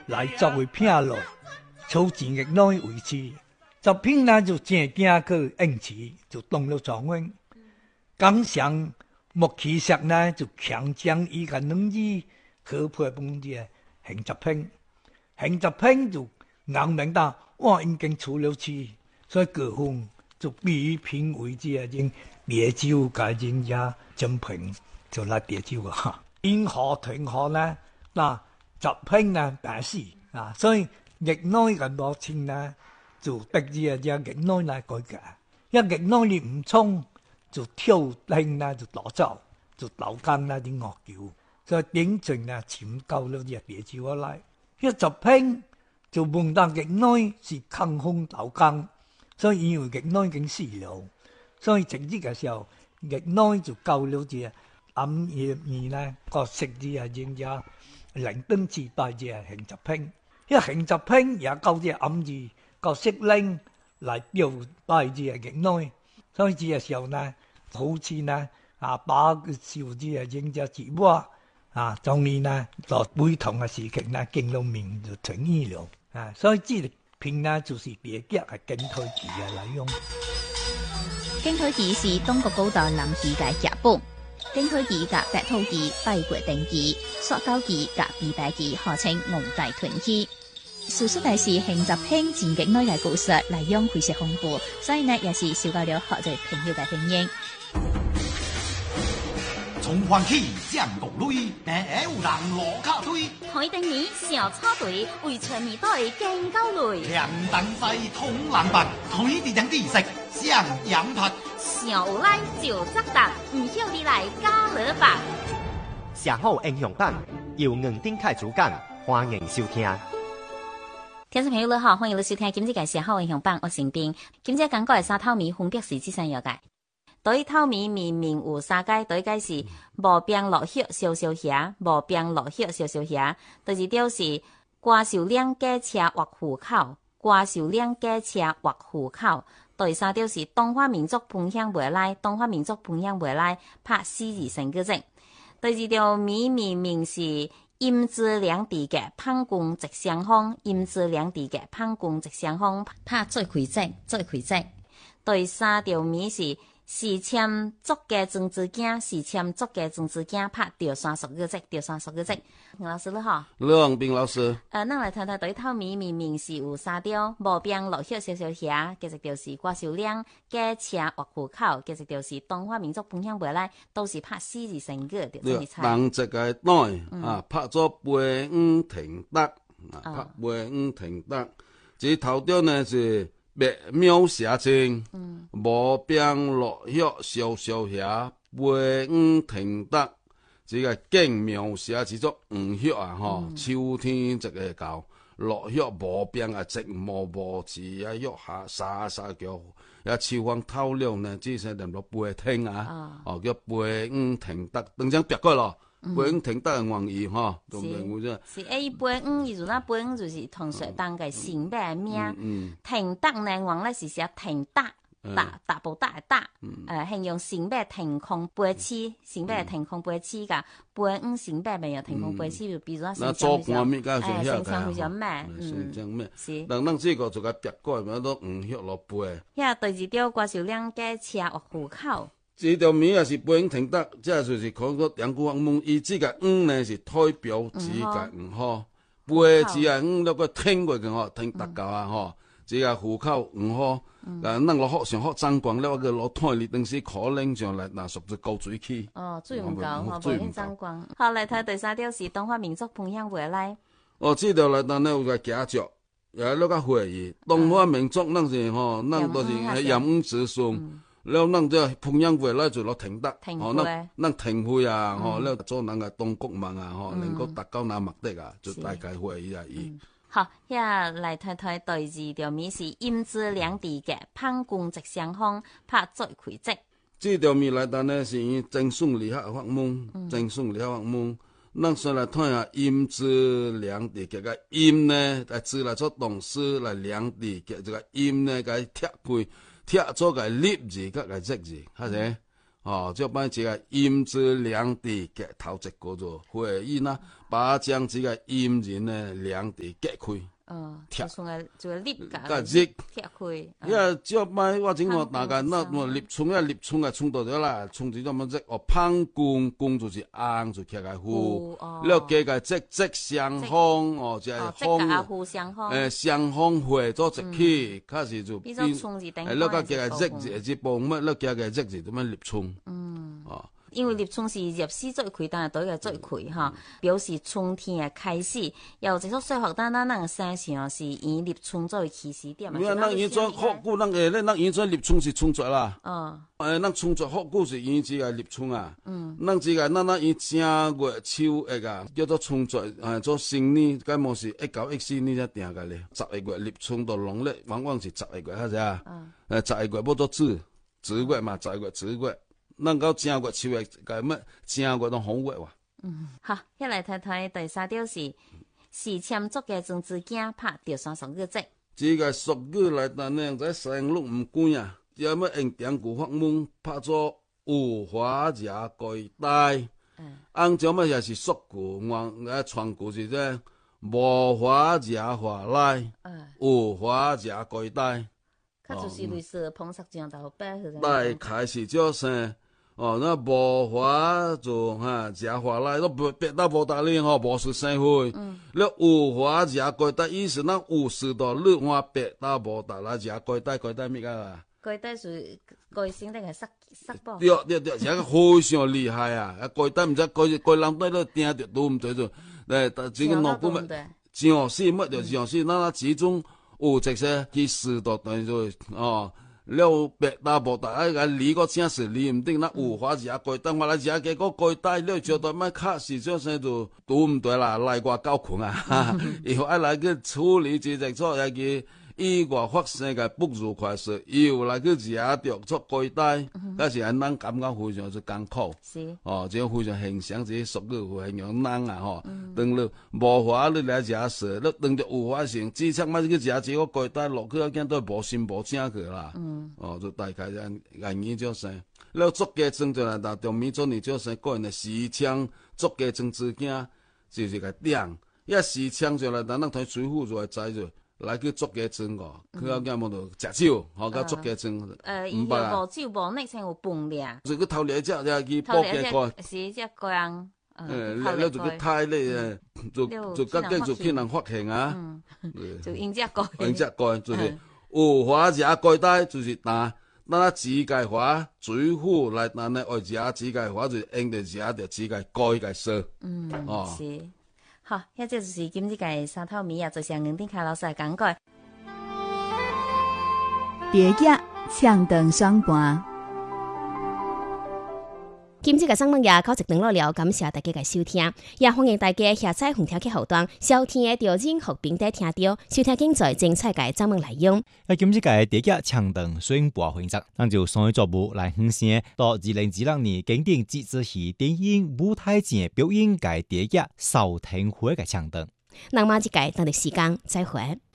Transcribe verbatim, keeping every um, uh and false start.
來作為片路，抽錢嘅內維持。作品呢就正經去應詞，就當了狀元。剛上莫其實呢就強將伊個兩字合配本嘅行集品，行集品就硬明到我已經出了詞，所以各方就比拼為之啊，種烈酒嘅人家精品就來烈酒啊。因何停何呢？嗱，集品呢大事啊，所以業內嘅落錢呢就逼住啊，將業內來改革。一業內你唔衝，就挑釁啦，就攞走，就鬥爭啦啲惡叫，所以頂盡啊，潛夠咗啲烈酒而來。一集品就問到業內是抗風鬥爭，所以因為業內已經死了，所以整治嘅時候，業內就夠咗啲暗夜面呢角色啲啊，人家靈燈自帶嘅行集品，一行集品也夠啲暗字角色令嚟表帶啲啊業內，所以呢個時候呢，好似呢啊把個小啲啊人家自我啊，當年呢在會同嘅時期呢，見到面就存異了啊，所以呢個片呢就是別格係景推詞啊嚟用。 景推詞是中國古代臨時嘅劇本。景推詞甲白兔詞、八國定詞、塑膠詞甲二代詞合稱五大屯詞。敘述嘅是行集品前景內嘅故事，內容非常豐富，所以呢也是受到了學者朋友嘅歡迎。 從歡喜漸國淚，平下有人落卡堆。 台燈年小草堆，為全面隊更高累。 兩等西通南北，台地人地食上羊拍。 小有來就責答，唔曉你來加勒吧。 寫好英雄版，由吳丁凱主講，歡迎收聽。 聽眾朋友你好，歡迎你收聽今日嘅寫好英雄版，我成斌。今日講過嘅三透米分別是這三樣嘅。對透米明明有三解，對解是無邊落血燒燒遐，無邊落血燒燒遐。第二條是瓜受兩架車劃虎口，瓜受兩架車劃虎口。第三條是東華民族分享未來，東華民族分享未來，拍四字成句子。第二條米明明是陰之兩地嘅盼公直相逢，陰之兩地嘅盼公直相逢，拍最開則最開則。第三條米是是簽足嘅政治家，是簽足嘅政治家，拍調三十個字，調三十個字。吳老師你好， 梁斌老師。 呃，咱來睇睇對透米明明是有三條，無邊落血燒燒遐，其實就是瓜受兩架車劃虎口，其實就是東華民族分享未來，都是拍四字成語，就是你猜。 人這個內啊，拍咗八五停得，啊，拍八五停得，這頭條呢是。別描寫清，無邊落血燒燒遐，八五停得，這個更描寫是做黃血啊，吼、嗯，秋天這個到落血無邊啊，寂寞無字啊，喐下沙沙叫，啊秋風透涼呢，這些連落八停啊，哦叫八五停得，等陣別個咯。八五停得嘅原意吼，對唔對？我啫是 A 八五，意思啦，八五就是同時當嘅性別嘅名。停得呢，原來是寫停得，打打不打嘅打，誒形容性別停空背刺，性別停空背刺噶。八五性別沒有停空背刺，就比如話形象比較，誒形象比較咩？ 形象咩？ 是。 但咱這個就個別個咪都黃血落背。 遐第二條歌是兩架車劃虎口。 這條名也是八五停得，即係就是講個楊國鋒伊這個五呢是代表這個五號，八字啊五那個聽過嘅嗬，聽得夠啊嗬，這個虎口五號，誒，咱落學上學爭光了個攞台歷當時可能上來拿屬於高水區。哦， 最唔夠，我冇啲爭光。好，嚟睇第三條是東華民族分享未來。 哦，這條嚟當呢有個假著，也那個會議，東華民族咱是嗬，咱都是嚴五子孫。了，咱這汴陽會來就落停得，哦，咱咱停會啊，吼，了做人個當國民啊，吼，能夠達到那目的啊，就大概會議啊，伊。 好，遐來睇睇第二條米是陰之兩地嘅盼公直相逢，拍最開則。 這條米來單呢是正宋理學法門，正宋理學法門，咱先來睇下陰之兩地嘅個陰呢，來字來做動詞來兩地嘅這個陰呢，個貼配。貼咗個立字，個個積字，係咪？ 哦，就把這個陰質兩地嘅頭一個做會議呢，把將這個陰人呢兩地隔開。 哦，就從個就個立架個熱拆開。 因為就擺我整個大家那我立衝啊立衝啊衝到咗啦，衝住咗乜啫？哦，烹公公就是硬就起個糊，了加個即即雙方哦，就係方互相方誒雙方會做一起，開始就變誒，了加加個即即即部乜，了加個即即點樣立衝？嗯，哦。 因為立春是入絲做開，但係對個做開哈，表示春天嘅開始。又一種說法，但咱咱個生肖是以立春作為起始點。 因為咱以前學古，咱誒咧，咱以前立春是春節啦。 哦。 誒，咱春節學古是以這個立春啊。嗯。咱這個咱咱以正月秋一個叫做春節，誒做新年，該麼是一九一四年才定個咧。十一月立春到農曆往往是十一月，係咪啊？嗯。誒，十一月冇做子，子月嘛，十一月子月。咱到正月秋月，個乜正月都好月哇。 嗯，好，一來睇睇第三條是是簽作嘅政治鏡拍條雙雙個節。 這個俗語來但呢，在生路唔關啊，有乜用典故法門拍做有花惹蓋帶。嗯。按照乜嘢是俗語，我誒傳古是啫，無花惹花來，嗯，有花惹蓋帶。 佢就是類似捧殺醬頭擺係咪？ 大開始就是哦，那無花就哈惹花來，都別到無大哩吼，無事生會。嗯。了有花惹蓋帶，意思那有事到你話別到無大啦，惹蓋帶蓋帶咩個啊？ 蓋帶是蓋先定係塞塞包？ 對對對，而個非常厲害啊！啊蓋帶唔知蓋蓋人帶都掟着都唔對做，誒，但這個農夫咪上司乜就上司，那那始終。有這些去試到等於說哦，了別大無大，啊個理個正是理唔定，那有花惹蓋帶，我來惹幾個蓋帶，了就到乜卡時就生就都唔對啦，來個交困啊，以後愛來去處理這隻錯，要去意外發生個不愉快事，又來去惹着做蓋帶，但是咱感覺非常之艱苦，是哦，這非常形象，這俗語會形容人啊，吼，等了無花你來惹事，你等着有花成，至少乜去惹這個蓋帶落去，要見到無心無正去啦，哦，就大概人原因就是了作家證就來到中美做你就是個人的時槍作家證之間就是個點，一時槍就來到咱睇水滸就會知就。來去作家證個，佢有間冇度食酒，好個作家證。 誒，伊個無酒無內先有飯咧。就個頭嚟只只去報嘅個， 是只個人。 誒，了了就個太咧，就就個個就可能發現啊。 就因只個。 因只個就是有花惹蓋帶，就是拿拿指甲花水滸來拿呢，愛惹指甲花就用着惹着指甲蓋個色。嗯，哦。 是。好，迄這就是今日嘅三套米啊，就像吳定凱老師來講過。 蝶葉唱斷雙盤， 今日嘅新聞也到這段落了，感謝大家嘅收聽，也歡迎大家下載紅條嘅後端，收聽嘅調音學平台聽到，收聽精彩精彩嘅新聞內容。 啊，今日嘅蝶葉唱斷雙盤選擇，咱就上一作舞來獻聲，到二零二六年經典節子戲電影舞台前表演嘅蝶葉收聽會嘅唱斷。 那麼這個當地時間再會。